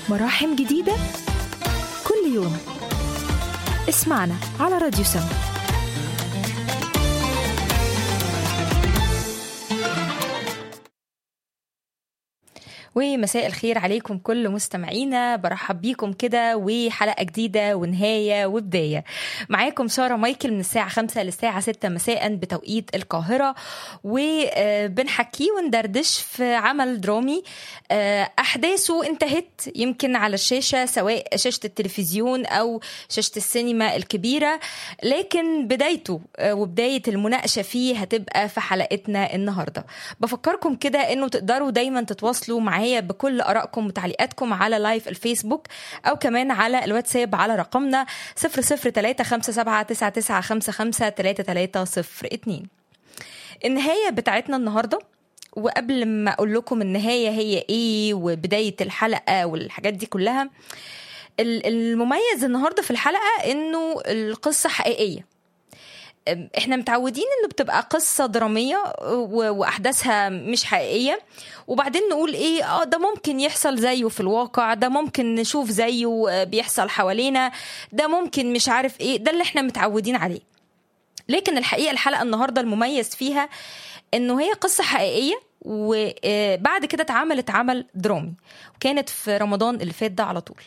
مراحم جديدة كل يوم. اسمعنا على راديو سما. ومساء الخير عليكم كل مستمعينا، برحب بيكم كده وحلقة جديدة ونهاية وبداية. معاكم سارة مايكل من الساعة 5 للساعة 6 مساء بتوقيت القاهرة، وبنحكي وندردش في عمل درامي أحداثه انتهت يمكن على الشاشة، سواء شاشة التلفزيون أو شاشة السينما الكبيرة، لكن بدايته وبداية المناقشة فيه هتبقى في حلقتنا النهاردة. بفكركم كده إنه تقدروا دايما تتواصلوا معايا بكل آرائكم وتعليقاتكم على لايف الفيسبوك أو كمان على الواتساب على رقمنا 0035779553302. النهاية بتاعتنا النهاردة، وقبل ما أقول لكم النهاية هي إيه وبداية الحلقة والحاجات دي كلها، المميز النهاردة في الحلقة إنه القصة حقيقية. احنا متعودين انه بتبقى قصة درامية واحداثها مش حقيقية، وبعدين نقول ايه ده ممكن يحصل زيه في الواقع، ده ممكن نشوف زيه بيحصل حوالينا، ده ممكن مش عارف ايه، ده اللي احنا متعودين عليه. لكن الحقيقة الحلقة النهاردة المميز فيها انه هي قصة حقيقية، وبعد كده اتعملت عمل درامي، وكانت في رمضان اللي فات ده على طول.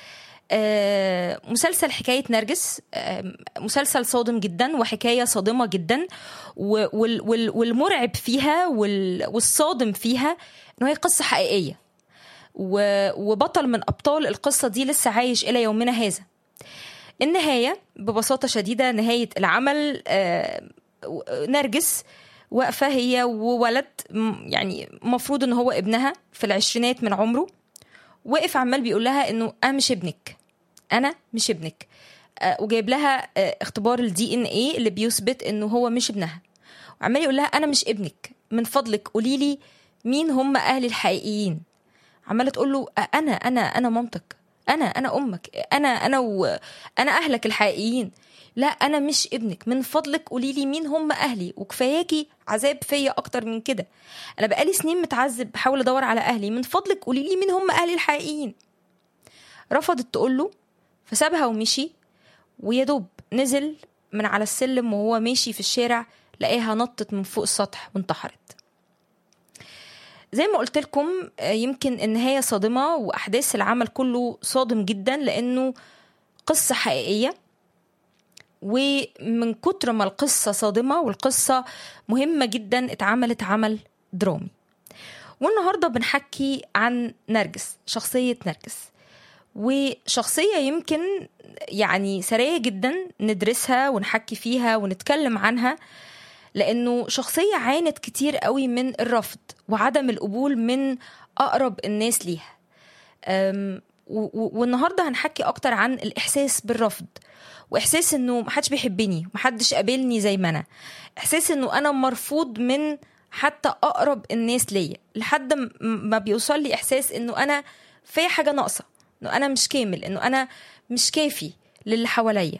مسلسل حكاية نرجس، مسلسل صادم جدا وحكاية صادمة جدا، والمرعب فيها والصادم فيها انه هي قصة حقيقية، وبطل من أبطال القصة دي لسه عايش إلى يومنا هذا. النهاية ببساطة شديدة، نهاية العمل نرجس واقفة هي وولد، يعني مفروض ان هو ابنها في العشرينات من عمره، وقف عمال بيقول لها انه انا مش ابنك، انا مش ابنك، وجايب لها اختبار الدي ان ايه اللي بيثبت انه هو مش ابنها، وعمال يقول لها انا مش ابنك، من فضلك قولي لي مين هم اهلي الحقيقيين. عماله تقول له انا مامتك، انا امك، انا اهلك الحقيقيين. لا انا مش ابنك، من فضلك قولي لي مين هم اهلي، وكفاياكي عذاب فيا اكتر من كده، انا بقالي سنين متعذب بحاول ادور على اهلي، من فضلك قولي لي مين هم اهلي الحقيقيين. رفضت تقول له، فسابها ومشي، ويدوب نزل من على السلم وهو ماشي في الشارع لقاها نطت من فوق السطح وانتحرت. زي ما قلت لكم يمكن النهاية صادمة، وأحداث العمل كله صادم جدا لأنه قصة حقيقية، ومن كتر ما القصة صادمة والقصة مهمة جدا اتعملت عمل درامي. والنهاردة بنحكي عن نرجس، شخصية نرجس، وشخصية يمكن يعني سريع جدا ندرسها ونحكي فيها ونتكلم عنها، لأنه شخصية عانت كتير قوي من الرفض وعدم القبول من أقرب الناس ليها. والنهاردة هنحكي أكتر عن الإحساس بالرفض، وإحساس أنه محدش بيحبني، محدش قابلني زي ما أنا، إحساس أنه أنا مرفوض من حتى أقرب الناس ليا، لحد ما بيوصل لي إحساس أنه أنا في حاجة ناقصة، أنه أنا مش كامل، أنه أنا مش كافي للي حواليا.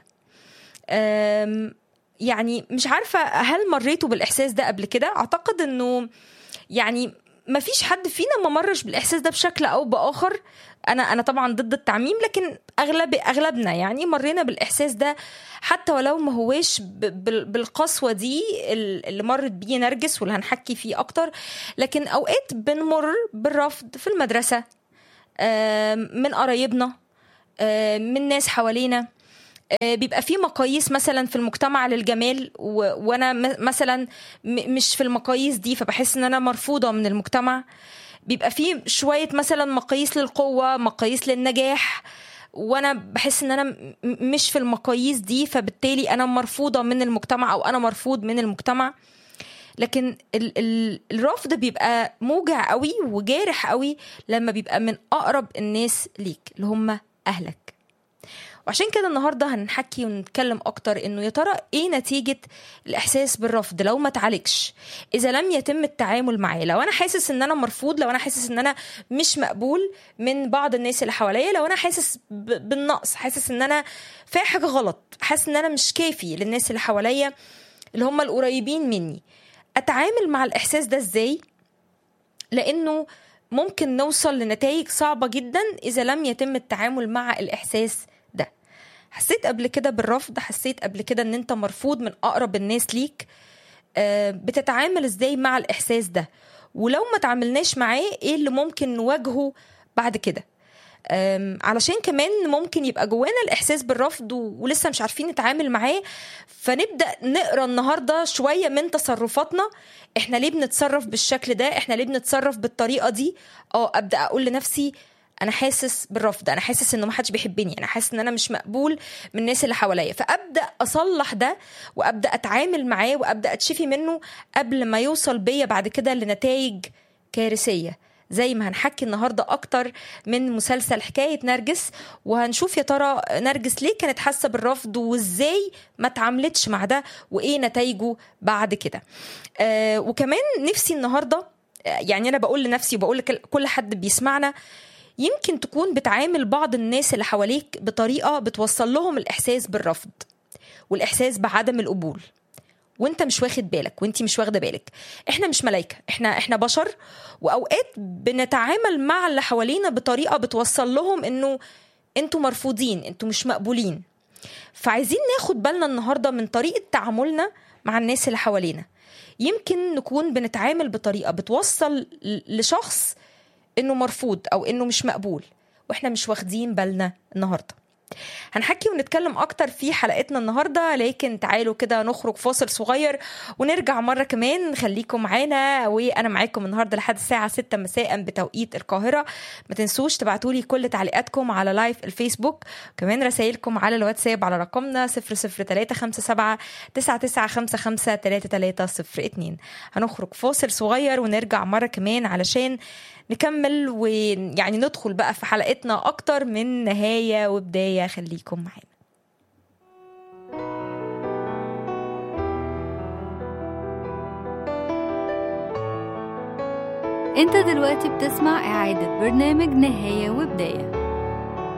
يعني مش عارفة هل مريتوا بالإحساس ده قبل كده؟ أعتقد أنه يعني ما فيش حد فينا ما مرش بالإحساس ده بشكل أو بآخر. أنا طبعا ضد التعميم، لكن أغلبنا يعني مرينا بالإحساس ده، حتى ولو ما هواش بالقسوة دي اللي مرت بيه نرجس واللي هنحكي فيه أكتر. لكن أوقات بنمر بالرفض في المدرسة، من قرايبنا، من ناس حوالينا، بيبقى في مقاييس مثلا في المجتمع للجمال، وانا مثلا مش في المقاييس دي، فبحس ان انا مرفوضة من المجتمع. بيبقى في شوية مثلا مقاييس للقوة، مقاييس للنجاح، وانا بحس ان انا مش في المقاييس دي، فبالتالي انا مرفوضة من المجتمع او انا مرفوض من المجتمع. لكن الرفض بيبقى موجع قوي وجارح قوي لما بيبقى من اقرب الناس ليك اللي هم اهلك. وعشان كده النهاردة هنحكي ونتكلم أكتر إنه يا ترى إيه نتيجة الإحساس بالرفض لو ما تعالجش، إذا لم يتم التعامل معاه. لو أنا حاسس إن أنا مرفوض، لو أنا حاسس إن أنا مش مقبول من بعض الناس اللي حواليا، لو أنا حاسس بالنقص، حاسس إن أنا في حاجة غلط، حاسس إن أنا مش كافي للناس اللي حواليا اللي هم القريبين مني، أتعامل مع الإحساس ده إزاي؟ لأنه ممكن نوصل لنتائج صعبة جدا إذا لم يتم التعامل مع الإحساس ده. حسيت قبل كده بالرفض، حسيت قبل كده ان انت مرفوض من أقرب الناس ليك، بتتعامل ازاي مع الإحساس ده؟ ولو ما تعاملناش معاه ايه اللي ممكن نواجهه بعد كده؟ علشان كمان ممكن يبقى جوانا الإحساس بالرفض ولسه مش عارفين نتعامل معاه، فنبدأ نقرأ النهاردة شوية من تصرفاتنا. احنا ليه بنتصرف بالشكل ده؟ احنا ليه بنتصرف بالطريقة دي؟ أبدأ أقول لنفسي أنا حاسس بالرفض، أنا حاسس إنه محدش بيحبني، أنا حاسس إن أنا مش مقبول من الناس اللي حواليا، فأبدأ أصلح ده وأبدأ أتعامل معاه وأبدأ أتشفي منه قبل ما يوصل بيا بعد كده لنتائج كارثية. زي ما هنحكي النهاردة أكتر من مسلسل حكاية نرجس، وهنشوف يا ترى نرجس ليه كانت حاسة بالرفض وإزاي ما تعاملتش مع ده وإيه نتائجه بعد كده. وكمان نفسي النهاردة، يعني أنا بقول لنفسي وبقول لكل حد بيسمعنا، يمكن تكون بتعامل بعض الناس اللي حواليك بطريقة بتوصل لهم الإحساس بالرفض والإحساس بعدم القبول، وانت مش واخد بالك وانتي مش واخده بالك. احنا مش ملايكه، احنا بشر، واوقات بنتعامل مع اللي حوالينا بطريقه بتوصل لهم انه انتوا مرفوضين، انتوا مش مقبولين. فعايزين ناخد بالنا النهارده من طريقه تعاملنا مع الناس اللي حوالينا. يمكن نكون بنتعامل بطريقه بتوصل لشخص انه مرفوض او انه مش مقبول واحنا مش واخدين بالنا النهارده. هنحكي ونتكلم أكتر في حلقتنا النهاردة، لكن تعالوا كده نخرج فاصل صغير ونرجع مرة كمان. خليكم معانا، وأنا معاكم النهاردة لحد الساعة 6 مساء بتوقيت القاهرة. ما تنسوش تبعتولي كل تعليقاتكم على لايف الفيسبوك، كمان رسائلكم على الواتساب على رقمنا 00357 9955 3302. هنخرج فاصل صغير ونرجع مرة كمان علشان نكمل ويعني ندخل بقى في حلقتنا أكتر من نهاية وبداية. خليكم معانا. انت دلوقتي بتسمع إعادة برنامج نهاية وبداية.